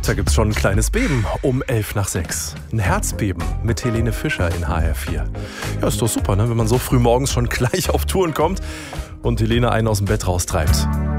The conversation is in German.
Da gibt's schon ein kleines Beben um 6:11. Ein Herzbeben mit Helene Fischer in HR4. Ja, ist doch super, ne? Wenn man so früh morgens schon gleich auf Touren kommt und Helene einen aus dem Bett raustreibt.